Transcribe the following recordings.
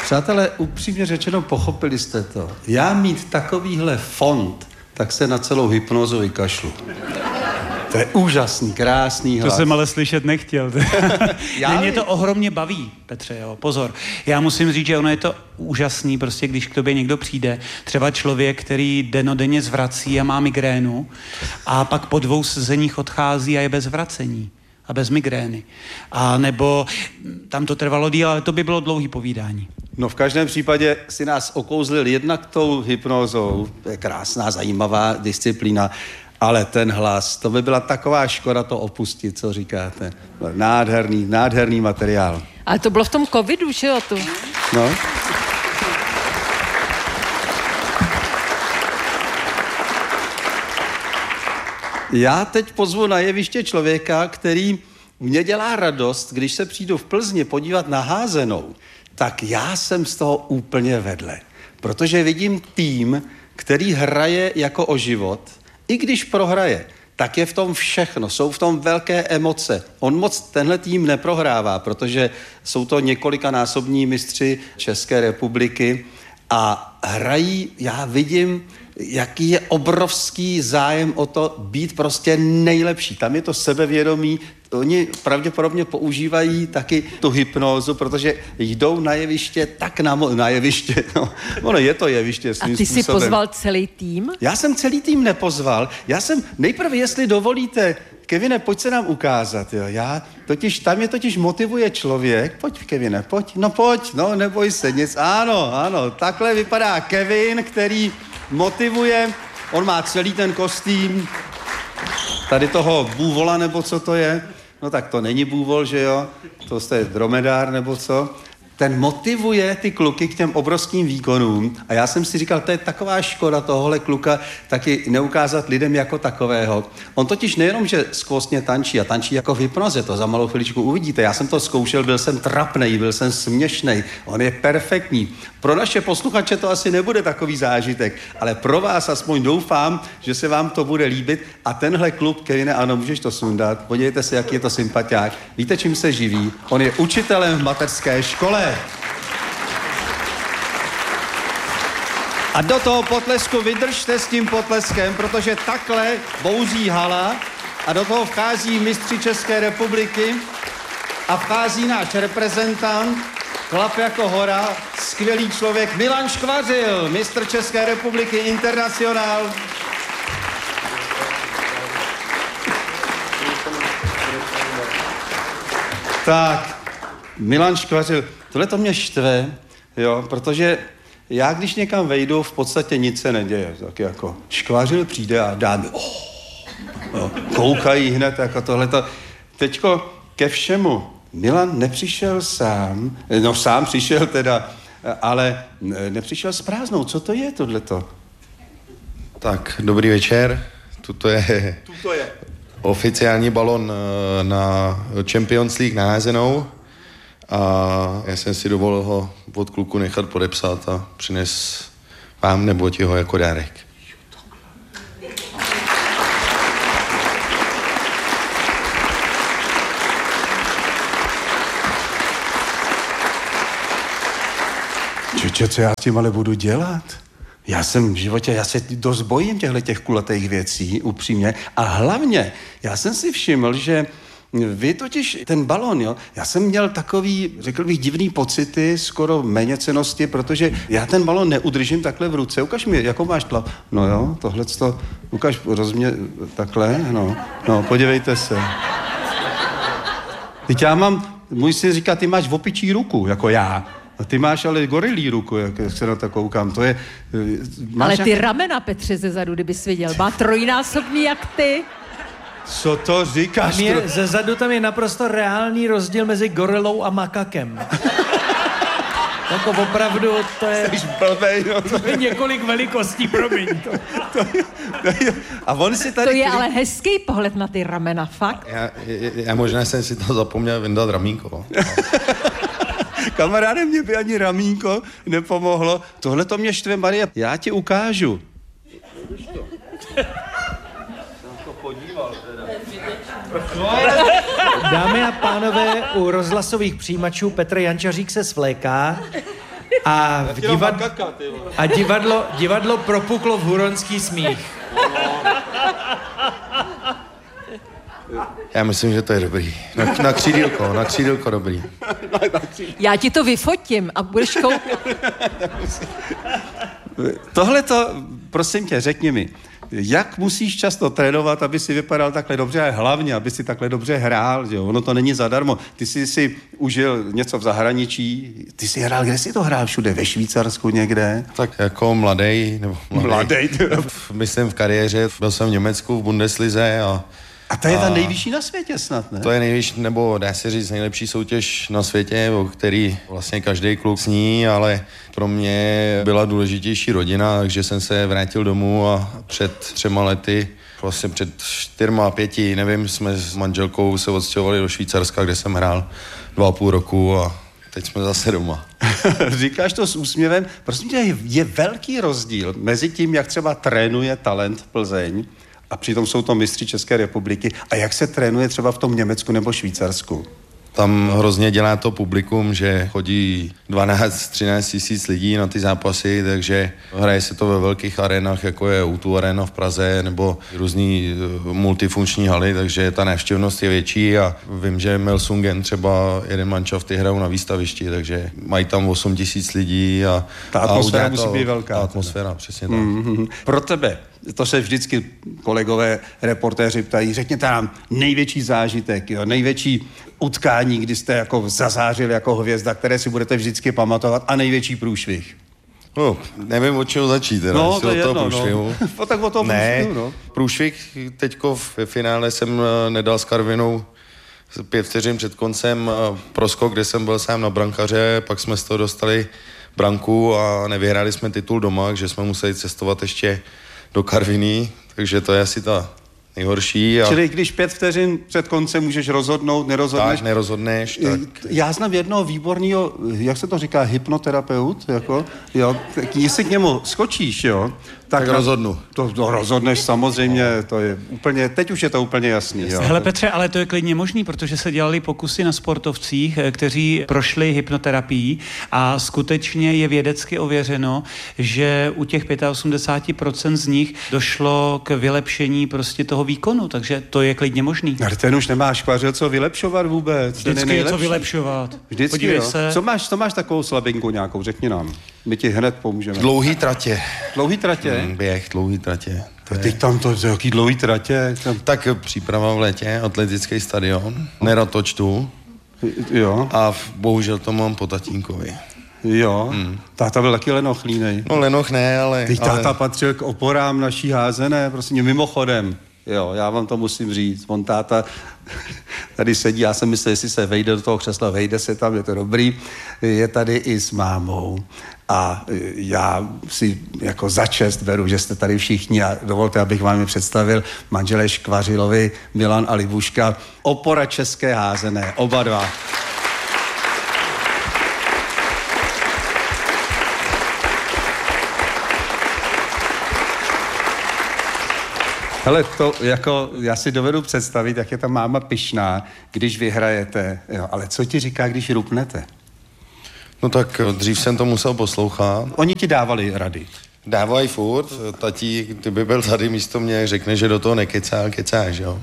Přátelé, upřímně řečeno, pochopili jste to. Já mít takovýhle fond, tak se na celou hypnózu vykašlu. To je úžasný, krásný hlas. To jsem ale slyšet nechtěl. Mě to ohromně baví, Petře, jo, pozor. Já musím říct, že ono je to úžasný, prostě když k tobě někdo přijde, třeba člověk, který dennodenně zvrací a má migrénu a pak po 2 sezeních odchází a je bez vracení a bez migrény. A nebo tam to trvalo díl, ale to by bylo dlouhý povídání. No v každém případě si nás okouzlil jednak tou hypnózou, to je krásná, zajímavá disciplína, ale ten hlas, to by byla taková škoda to opustit, co říkáte. Nádherný materiál. Ale to bylo v tom covidu, že jo, tu? No. Já teď pozvu na jeviště člověka, který mě dělá radost, když se přijdu v Plzni podívat na házenou, tak já jsem z toho úplně vedle. Protože vidím tým, který hraje jako o život, i když prohraje, tak je v tom všechno, jsou v tom velké emoce. On moc tenhle tým neprohrává, protože jsou to několikanásobní mistři České republiky a hrají, já vidím, jaký je obrovský zájem o to být prostě nejlepší. Tam je to sebevědomí, oni pravděpodobně používají taky tu hypnózu, protože jdou na jeviště tak na jeviště. No, ono je to jeviště svým způsobem. A ty jsi pozval celý tým? Já jsem celý tým nepozval. Já jsem nejprve, jestli dovolíte, Kevine, pojď se nám ukázat. Jo. Tam je totiž motivuje člověk. Pojď, Kevine, pojď. No pojď, no neboj se nic. Ano, takhle vypadá Kevin, který motivuje. On má celý ten kostým. Tady toho bůvola, nebo co to je? No tak to není bůvol, že jo? To je dromedár, nebo co? Ten motivuje ty kluky k těm obrovským výkonům a já jsem si říkal, to je taková škoda tohohle kluka taky neukázat lidem jako takového. On totiž nejenom, že skvostně tančí a tančí jako v hypnoze, to za malou chviličku uvidíte. Já jsem to zkoušel, byl jsem trapnej, byl jsem směšnej, on je perfektní. Pro naše posluchače to asi nebude takový zážitek, ale pro vás aspoň doufám, že se vám to bude líbit a tenhle kluk, Kevine, ano, můžeš to sundat, podívejte se, jaký je to sympatiák. Víte, čím se živí? On je učitelem v mateřské škole. A do toho potlesku vydržte s tím potleskem, protože takhle bouří hala a do toho vchází mistři České republiky a vchází náš reprezentant, chlap jako hora, skvělý člověk, Milan Škvařil, mistr České republiky, internacionál. Tak, Milan Škvařil, tohle to mě štve, jo, protože já, když někam vejdu, v podstatě nic se neděje. Tak jako Škvařil přijde a dá mi, koukají hned jako tohleto. Teďko ke všemu, Milan nepřišel sám, no sám přišel teda, ale nepřišel s prázdnou. Co to je tohleto? Tak, dobrý večer. Tuto je oficiální balon na Champions League na házenou. A já jsem si dovolil ho od kluku nechat podepsat a přines vám nebo ti ho jako dárek. Čeče, co já s tím ale budu dělat? Já jsem v životě, já se dost bojím těch kulatých věcí, upřímně. A hlavně, já jsem si všiml, že vy totiž, ten balon, jo, já jsem měl takový, řekl bych, divný pocity, skoro méněcennosti, protože já ten balon neudržím takhle v ruce. Ukaž mi, jakou máš tlap. No jo, tohleto, ukaž rozměr, takhle, no, podívejte se. Teď já mám, můj syn říká, ty máš opičí ruku, jako já. A ty máš ale gorilí ruku, jak se na to koukám. To je... Ale ty ramena, Petře, zezadu, kdybys viděl, má trojnásobný jak ty. Co to říkáš? Zezadu tam je naprosto reálný rozdíl mezi gorilou a makakem. Jako opravdu, to je... Jsi blbej, no. To je několik velikostí, promiň. A on si tady... To je ale hezký pohled na ty ramena, fakt. Já možná jsem si to zapomněl vyndat ramínko. Kamaráde, mě by ani ramínko nepomohlo. Tohle to mě štve, Marie. Já ti ukážu. Dámy a pánové, u rozhlasových přijímačů Petr Jančařík se svléká. A divadlo propuklo v huronský smích. Já myslím, že to je dobrý. Na křídilko dobrý. Já ti to vyfotím a budeš koukat. Tohleto, prosím tě, řekni mi, jak musíš často trénovat, aby si vypadal takhle dobře, a hlavně, aby si takhle dobře hrál, že jo? Ono to není zadarmo. Ty jsi si užil něco v zahraničí, ty jsi hrál, kde jsi to hrál všude? Ve Švýcarsku někde? Tak jako mladej. Myslím v kariéře, byl jsem v Německu v Bundeslize a to je ta nejvyšší na světě snad, ne? To je nejvyšší, nebo dá se říct nejlepší soutěž na světě, o který vlastně každý kluk sní, ale pro mě byla důležitější rodina, takže jsem se vrátil domů a před 3 lety, vlastně před 4, 5, nevím, jsme s manželkou se odstěhovali do Švýcarska, kde jsem hrál 2,5 roku a teď jsme zase doma. Říkáš to s úsměvem. Prosím tě, je velký rozdíl mezi tím, jak třeba trénuje talent Plzeň, a přitom jsou to mistři České republiky. A jak se trénuje třeba v tom Německu nebo Švýcarsku? Tam hrozně dělá to publikum, že chodí 12-13 tisíc lidí na ty zápasy, takže hraje se to ve velkých arenách, jako je U2 Arena v Praze, nebo různý multifunkční haly, takže ta návštěvnost je větší a vím, že Melsungen třeba jeden manšafty hrajou na výstavišti, takže mají tam 8 tisíc lidí a ta atmosféra musí být velká. Ta atmosféra, přesně tak. Pro tebe, to se vždycky kolegové reportéři ptají, řekněte nám největší zážitek, jo, největší utkání, kdy jste jako zazářili jako hvězda, které si budete vždycky pamatovat, a největší průšvih. No, nevím, od čeho začít, no, to je jedno, no. Tak o tom průšvihu, no. Průšvih teďko v finále jsem nedal s Karvinou 5 vteřin před koncem proskok, kde jsem byl sám na brankaře, pak jsme z toho dostali branku a nevyhráli jsme titul doma, takže jsme museli cestovat ještě do Karviní, takže to je asi ta nejhorší. Čili když 5 vteřin před koncem můžeš rozhodnout, nerozhodneš? Tak, nerozhodneš, tak. Já znám jednoho výborného, jak se to říká, hypnoterapeut, jako, jo, tak jestli k němu skočíš, jo, tak rozhodnu. To rozhodneš samozřejmě, to je úplně, teď už je to úplně jasný. Jo. Hele Petře, ale to je klidně možný, protože se dělali pokusy na sportovcích, kteří prošli hypnoterapií a skutečně je vědecky ověřeno, že u těch 85% z nich došlo k vylepšení prostě toho výkonu, takže to je klidně možný. Ale ten už nemá škvaře co vylepšovat vůbec. Vždycky je co vylepšovat. Vždycky, podívej jo. se. Co máš takovou slabinku nějakou, řekni nám. My ti hned pomůžeme. Dlouhý tratě. Dlouhý tratě? Běh, dlouhý tratě. Teď tam to, jaký dlouhý tratě? Tak příprava v létě, atletický stadion, nerad to čtu. Jo. A bohužel to mám po tatínkovi. Jo, táta byl taky lenochlínej. No lenoch ne, ale... Teď táta patřil k oporám naší házené, prostě mimochodem. Jo, já vám to musím říct. On táta tady sedí, já jsem myslel, jestli se vejde do toho křesla, vejde se tam, je to dobrý. Je tady i s mámou. A já si jako za čest beru, že jste tady všichni a dovolte, abych vám je představil manželé Škvařilovi, Milan a Libuška, opora české házené, oba dva. Hele, to jako, já si dovedu představit, jak je ta máma pyšná, když vyhrajete, jo, ale co ti říká, když rupnete? No tak dřív jsem to musel poslouchat. Oni ti dávali rady? Dávají furt, tatí, kdyby byl tady místo mě, řekne, že do toho kecáš, jo?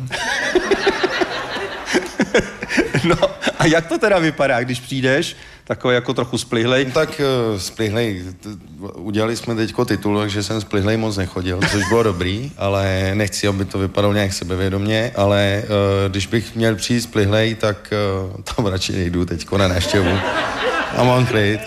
No a jak to teda vypadá, když přijdeš, takový jako trochu splihlej? No, tak splihlej, udělali jsme teďko titul, takže jsem splihlej moc nechodil, což bylo dobrý, ale nechci, aby to vypadalo nějak sebevědomě, ale když bych měl přijít splihlej, tak tam radši nejdu teďko na návštěvu a mám klid.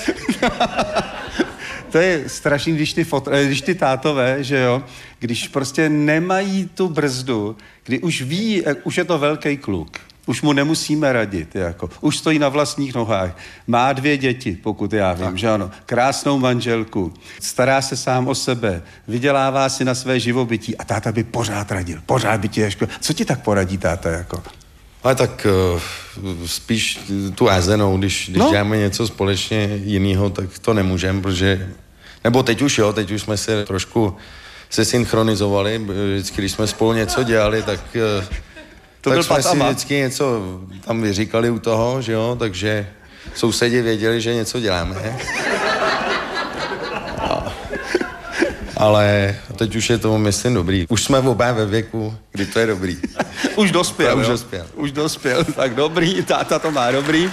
To je strašný, když ty tátové, že jo, když prostě nemají tu brzdu, kdy už ví, už je to velký kluk. Už mu nemusíme radit, jako. Už stojí na vlastních nohách. Má 2 děti, pokud já vím, že ano. Krásnou manželku. Stará se sám o sebe. Vydělává si na své živobytí. A táta by pořád radil. Pořád by ti ještě... Co ti tak poradí táta, jako? Ale tak spíš tu házenou, když děláme něco společně jinýho, tak to nemůžeme, protože... Nebo teď už jsme se trošku synchronizovali. Vždycky, když jsme spolu něco dělali, tak jsme si vždycky něco tam vyříkali u toho, že jo, takže sousedi věděli, že něco děláme. ale teď už je to, myslím, dobrý. Už jsme oba ve věku, kdy to je dobrý. Už dospěl, už jo? dospěl. Už dospěl, tak dobrý, táta to má dobrý.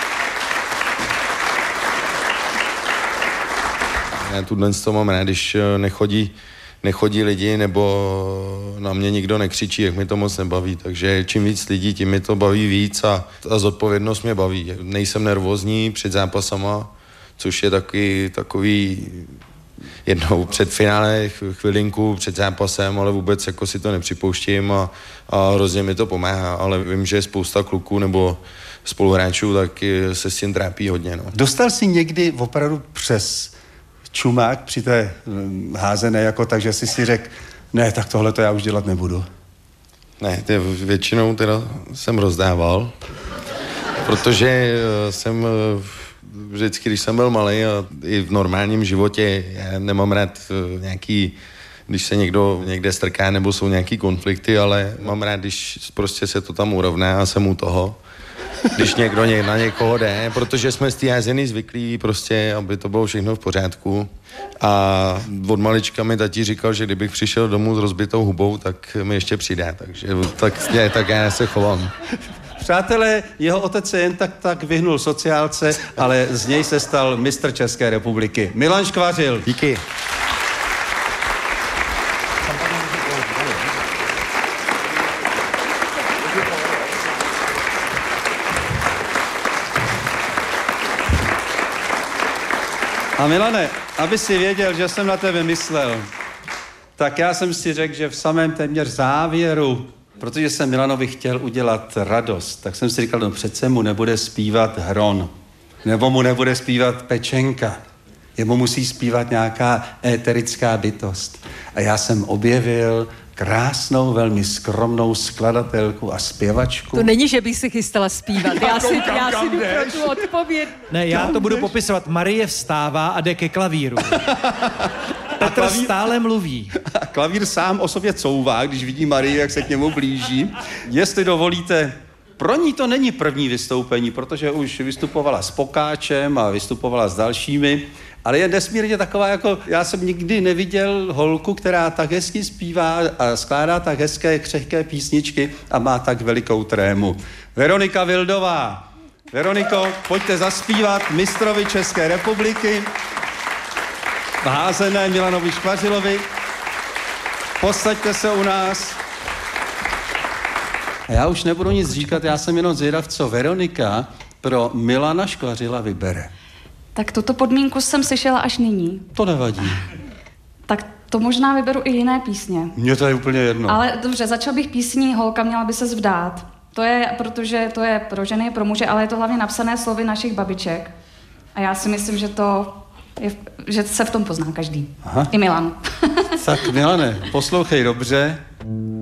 Já tuhle to mám rád, když nechodí lidi, nebo na mě nikdo nekřičí, jak mi to moc nebaví. Takže čím víc lidí, tím mi to baví víc a zodpovědnost mě baví. Nejsem nervózní před zápasama, což je takový jednou před finále, chvilinku před zápasem, ale vůbec jako si to nepřipouštím a hrozně mi to pomáhá, ale vím, že spousta kluků nebo spoluhráčů tak se s tím trápí hodně. No. Dostal jsi někdy opravdu přes čumák při té házené, jako tak, že jsi si řekl, ne, tak tohle to já už dělat nebudu? Ne, většinou teda jsem rozdával, protože jsem vždycky, když jsem byl malý a i v normálním životě, já nemám rád nějaký, když se někdo někde strká nebo jsou nějaký konflikty, ale mám rád, když prostě se to tam urovná a jsem u toho. Když někdo na někoho jde, protože jsme z té házeny zvyklí prostě, aby to bylo všechno v pořádku. A od malička mi tati říkal, že kdybych přišel domů s rozbitou hubou, tak mi ještě přidá, takže tak já se chovám. Přátelé, jeho otec se jen tak vyhnul sociálce, ale z něj se stal mistr České republiky. Milan Škvařil. Díky. A Milane, aby si věděl, že jsem na tebe myslel, tak já jsem si řekl, že v samém téměř závěru, protože jsem Milanovi chtěl udělat radost, tak jsem si říkal, no přece mu nebude zpívat Hron, nebo mu nebude zpívat Pečenka, jemu musí zpívat nějaká éterická bytost. A já jsem objevil krásnou, velmi skromnou skladatelku a zpěvačku. To není, že bych se chystala zpívat. Já si jdu pro tu odpověď. Ne, já to budu popisovat. Marie vstává a jde ke klavíru. Petr stále mluví. A klavír sám o sobě couvá, když vidí Marii, jak se k němu blíží. Jestli dovolíte, pro ní to není první vystoupení, protože už vystupovala s Pokáčem a vystupovala s dalšími, ale je nesmírně taková, jako já jsem nikdy neviděl holku, která tak hezky zpívá a skládá tak hezké, křehké písničky a má tak velikou trému. Veronika Vildová. Veroniko, pojďte zaspívat mistrovi České republiky, v házené Milanovi Škvařilovi. Posaďte se u nás. A já už nebudu nic říkat, já jsem jenom zvědav, co Veronika pro Milana Škvařila vybere. Tak tuto podmínku jsem slyšela až nyní. To nevadí. Tak to možná vyberu i jiné písně. Mně to je úplně jedno. Ale dobře, začal bych písní Holka měla by se vdát. To je, protože to je pro ženy, pro muže, ale je to hlavně napsané slovy našich babiček. A já si myslím, že se v tom pozná každý. Aha. I Milan. Tak Milane, poslouchej dobře.